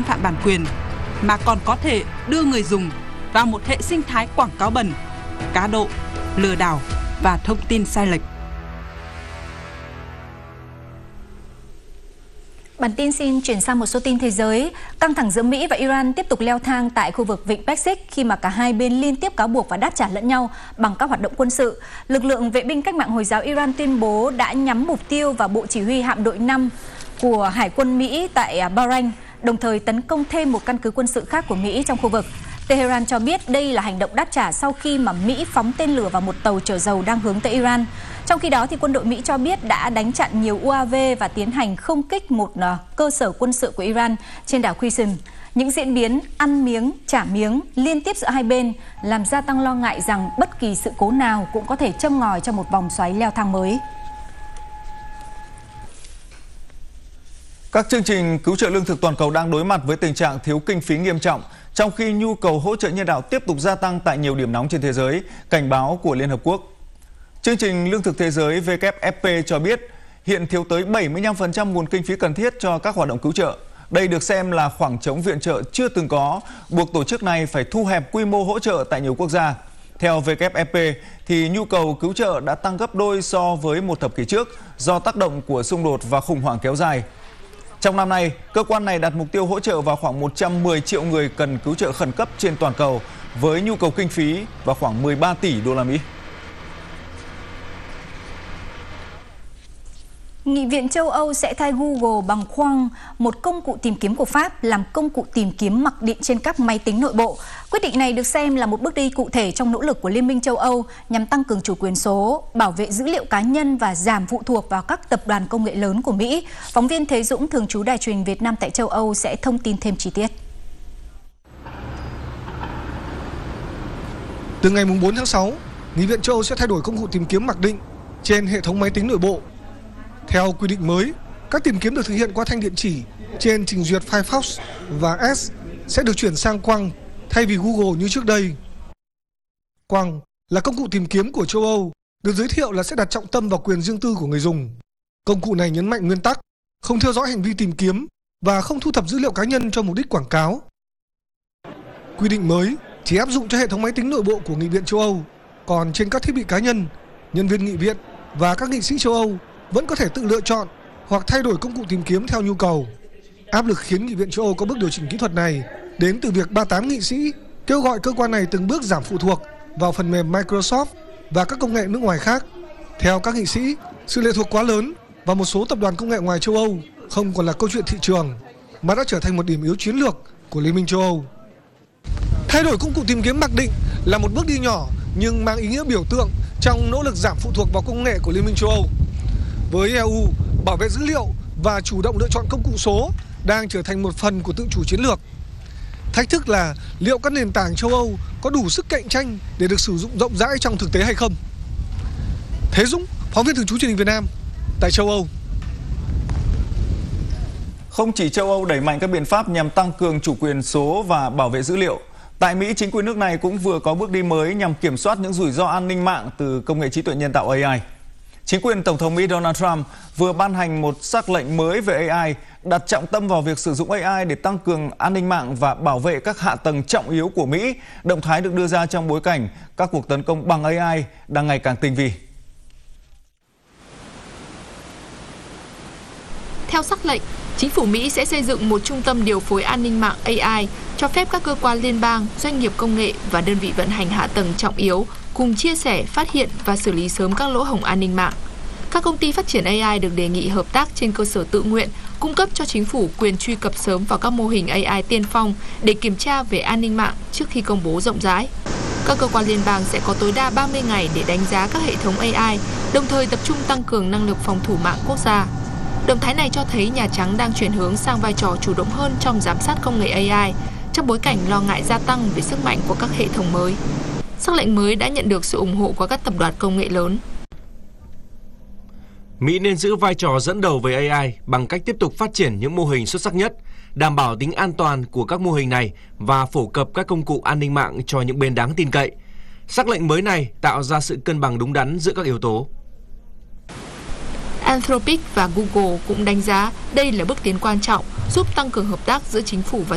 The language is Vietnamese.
phạm bản quyền, mà còn có thể đưa người dùng vào một hệ sinh thái quảng cáo bẩn, cá độ, lừa đảo và thông tin sai lệch. Bản tin xin chuyển sang một số tin thế giới. Căng thẳng giữa Mỹ và Iran tiếp tục leo thang tại khu vực Vịnh Persic khi mà cả hai bên liên tiếp cáo buộc và đáp trả lẫn nhau bằng các hoạt động quân sự. Lực lượng vệ binh cách mạng Hồi giáo Iran tuyên bố đã nhắm mục tiêu vào Bộ Chỉ huy Hạm đội 5 của Hải quân Mỹ tại Bahrain, đồng thời tấn công thêm một căn cứ quân sự khác của Mỹ trong khu vực. Tehran cho biết đây là hành động đáp trả sau khi mà Mỹ phóng tên lửa vào một tàu chở dầu đang hướng tới Iran. Trong khi đó, thì quân đội Mỹ cho biết đã đánh chặn nhiều UAV và tiến hành không kích một cơ sở quân sự của Iran trên đảo Qusayr. Những diễn biến ăn miếng, trả miếng liên tiếp giữa hai bên làm gia tăng lo ngại rằng bất kỳ sự cố nào cũng có thể châm ngòi cho một vòng xoáy leo thang mới. Các chương trình cứu trợ lương thực toàn cầu đang đối mặt với tình trạng thiếu kinh phí nghiêm trọng, trong khi nhu cầu hỗ trợ nhân đạo tiếp tục gia tăng tại nhiều điểm nóng trên thế giới, cảnh báo của Liên Hợp Quốc. Chương trình Lương thực Thế giới WFP cho biết hiện thiếu tới 75% nguồn kinh phí cần thiết cho các hoạt động cứu trợ. Đây được xem là khoảng trống viện trợ chưa từng có, buộc tổ chức này phải thu hẹp quy mô hỗ trợ tại nhiều quốc gia. Theo WFP, thì nhu cầu cứu trợ đã tăng gấp đôi so với một thập kỷ trước do tác động của xung đột và khủng hoảng kéo dài. Trong năm nay, cơ quan này đặt mục tiêu hỗ trợ vào khoảng 110 triệu người cần cứu trợ khẩn cấp trên toàn cầu với nhu cầu kinh phí vào khoảng 13 tỷ đô la Mỹ. Nghị viện châu Âu sẽ thay Google bằng Quang, một công cụ tìm kiếm của Pháp, làm công cụ tìm kiếm mặc định trên các máy tính nội bộ. Quyết định này được xem là một bước đi cụ thể trong nỗ lực của Liên minh châu Âu nhằm tăng cường chủ quyền số, bảo vệ dữ liệu cá nhân và giảm phụ thuộc vào các tập đoàn công nghệ lớn của Mỹ. Phóng viên Thế Dũng, thường trú Đài truyền Việt Nam tại châu Âu sẽ thông tin thêm chi tiết. Từ ngày 4 tháng 6, Nghị viện châu Âu sẽ thay đổi công cụ tìm kiếm mặc định trên hệ thống máy tính nội bộ. Theo quy định mới, các tìm kiếm được thực hiện qua thanh điện chỉ trên trình duyệt Firefox và Edge sẽ được chuyển sang Quang thay vì Google như trước đây. Quang là công cụ tìm kiếm của châu Âu, được giới thiệu là sẽ đặt trọng tâm vào quyền riêng tư của người dùng. Công cụ này nhấn mạnh nguyên tắc không theo dõi hành vi tìm kiếm và không thu thập dữ liệu cá nhân cho mục đích quảng cáo. Quy định mới chỉ áp dụng cho hệ thống máy tính nội bộ của Nghị viện châu Âu, còn trên các thiết bị cá nhân, nhân viên nghị viện và các nghị sĩ châu Âu vẫn có thể tự lựa chọn hoặc thay đổi công cụ tìm kiếm theo nhu cầu. Áp lực khiến Nghị viện châu Âu có bước điều chỉnh kỹ thuật này đến từ việc 38 nghị sĩ kêu gọi cơ quan này từng bước giảm phụ thuộc vào phần mềm Microsoft và các công nghệ nước ngoài khác. Theo các nghị sĩ, sự lệ thuộc quá lớn vào một số tập đoàn công nghệ ngoài châu Âu không còn là câu chuyện thị trường, mà đã trở thành một điểm yếu chiến lược của Liên minh châu Âu. Thay đổi công cụ tìm kiếm mặc định là một bước đi nhỏ nhưng mang ý nghĩa biểu tượng trong nỗ lực giảm phụ thuộc vào công nghệ của Liên minh châu Âu. Với EU, bảo vệ dữ liệu và chủ động lựa chọn công cụ số đang trở thành một phần của tự chủ chiến lược. Thách thức là liệu các nền tảng châu Âu có đủ sức cạnh tranh để được sử dụng rộng rãi trong thực tế hay không. Thế Dũng, phóng viên thường trú truyền hình Việt Nam tại châu Âu. Không chỉ châu Âu đẩy mạnh các biện pháp nhằm tăng cường chủ quyền số và bảo vệ dữ liệu, tại Mỹ, chính quyền nước này cũng vừa có bước đi mới nhằm kiểm soát những rủi ro an ninh mạng từ công nghệ trí tuệ nhân tạo AI. Chính quyền Tổng thống Mỹ Donald Trump vừa ban hành một sắc lệnh mới về AI, đặt trọng tâm vào việc sử dụng AI để tăng cường an ninh mạng và bảo vệ các hạ tầng trọng yếu của Mỹ. Động thái được đưa ra trong bối cảnh các cuộc tấn công bằng AI đang ngày càng tinh vi. Theo sắc lệnh, chính phủ Mỹ sẽ xây dựng một trung tâm điều phối an ninh mạng AI, cho phép các cơ quan liên bang, doanh nghiệp công nghệ và đơn vị vận hành hạ tầng trọng yếu cùng chia sẻ, phát hiện và xử lý sớm các lỗ hổng an ninh mạng. Các công ty phát triển AI được đề nghị hợp tác trên cơ sở tự nguyện, cung cấp cho chính phủ quyền truy cập sớm vào các mô hình AI tiên phong để kiểm tra về an ninh mạng trước khi công bố rộng rãi. Các cơ quan liên bang sẽ có tối đa 30 ngày để đánh giá các hệ thống AI, đồng thời tập trung tăng cường năng lực phòng thủ mạng quốc gia. Động thái này cho thấy Nhà Trắng đang chuyển hướng sang vai trò chủ động hơn trong giám sát công nghệ AI, trong bối cảnh lo ngại gia tăng về sức mạnh của các hệ thống mới. Sắc lệnh mới đã nhận được sự ủng hộ của các tập đoàn công nghệ lớn. Mỹ nên giữ vai trò dẫn đầu về AI bằng cách tiếp tục phát triển những mô hình xuất sắc nhất, đảm bảo tính an toàn của các mô hình này và phổ cập các công cụ an ninh mạng cho những bên đáng tin cậy. Sắc lệnh mới này tạo ra sự cân bằng đúng đắn giữa các yếu tố. Anthropic và Google cũng đánh giá đây là bước tiến quan trọng giúp tăng cường hợp tác giữa chính phủ và